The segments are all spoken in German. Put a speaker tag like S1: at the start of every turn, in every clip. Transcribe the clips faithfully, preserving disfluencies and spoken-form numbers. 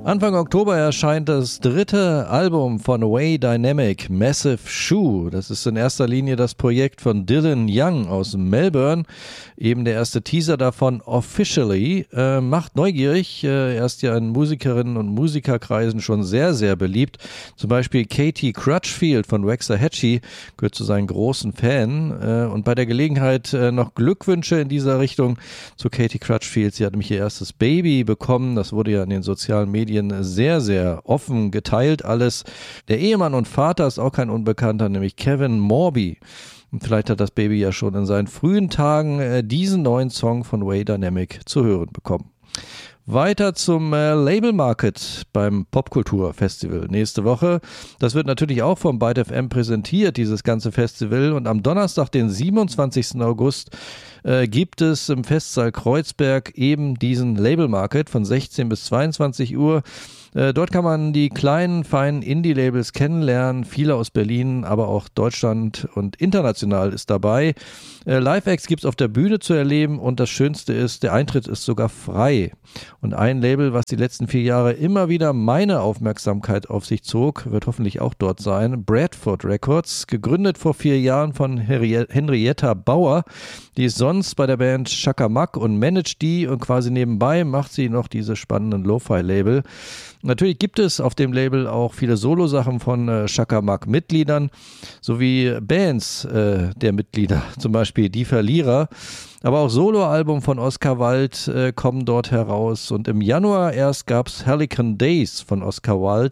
S1: Anfang Oktober erscheint das dritte Album von Way Dynamic, Massive Shoe. Das ist in erster Linie das Projekt von Dylan Young aus Melbourne. Eben der erste Teaser davon, Officially, äh, macht neugierig. Äh, er ist ja in Musikerinnen und Musikerkreisen schon sehr, sehr beliebt. Zum Beispiel Katie Crutchfield von Waxahachie gehört zu seinen großen Fan. Äh, und bei der Gelegenheit äh, noch Glückwünsche in dieser Richtung zu Katie Crutchfield. Sie hat nämlich ihr erstes Baby bekommen. Das wurde ja in den sozialen Medien sehr, sehr offen geteilt alles. Der Ehemann und Vater ist auch kein Unbekannter, nämlich Kevin Morby. Und vielleicht hat das Baby ja schon in seinen frühen Tagen äh, diesen neuen Song von Way Dynamic zu hören bekommen. Weiter zum äh, Label Market beim Popkultur Festival nächste Woche. Das wird natürlich auch vom Byte F M präsentiert, dieses ganze Festival. Und am Donnerstag, den siebenundzwanzigsten August, äh, gibt es im Festsaal Kreuzberg eben diesen Label Market von sechzehn bis zweiundzwanzig Uhr. Äh, dort kann man die kleinen, feinen Indie-Labels kennenlernen, viele aus Berlin, aber auch Deutschland und international ist dabei. Äh, Live-Acts gibt es auf der Bühne zu erleben und das Schönste ist, der Eintritt ist sogar frei. Und ein Label, was die letzten vier Jahre immer wieder meine Aufmerksamkeit auf sich zog, wird hoffentlich auch dort sein, Bradford Records, gegründet vor vier Jahren von Henrietta Bauer. Die ist sonst bei der Band Chaka Mack und managt die und quasi nebenbei macht sie noch diese spannenden Lo-Fi-Label. Natürlich gibt es auf dem Label auch viele Solo-Sachen von äh, Chaka Mack-Mitgliedern sowie Bands äh, der Mitglieder, zum Beispiel Die Verlierer. Aber auch Soloalbum von Oscar Wilde äh, kommen dort heraus. Und im Januar erst gab es Helicon Days von Oscar Wilde.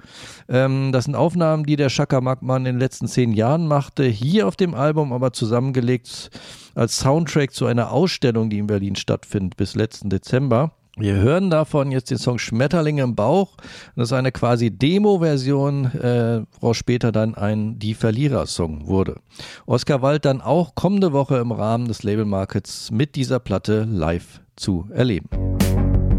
S1: Ähm, das sind Aufnahmen, die der Chaka Mack-Mann in den letzten zehn Jahren machte. Hier auf dem Album aber zusammengelegt als Soundtrack zu einer Ausstellung, die in Berlin stattfindet bis letzten Dezember. Wir hören davon jetzt den Song Schmetterlinge im Bauch. Das ist eine quasi Demo-Version, äh, woraus später dann ein Die Verlierer-Song wurde. Oscar Wilde dann auch kommende Woche im Rahmen des Label Markets mit dieser Platte live zu erleben.